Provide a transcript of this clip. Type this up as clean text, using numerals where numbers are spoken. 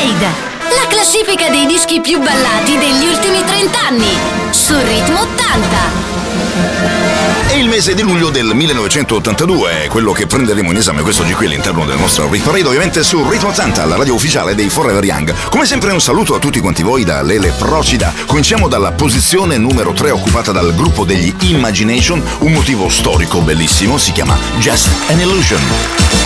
Parade, la classifica dei dischi più ballati degli ultimi 30 anni, su Ritmo 80. È il mese di luglio del 1982, quello che prenderemo in esame quest'oggi qui all'interno del nostro Rit Parade, ovviamente su Ritmo 80, la radio ufficiale dei Forever Young. Come sempre un saluto a tutti quanti voi da Lele Procida. Cominciamo dalla posizione numero 3 occupata dal gruppo degli Imagination, un motivo storico bellissimo, si chiama Just an Illusion.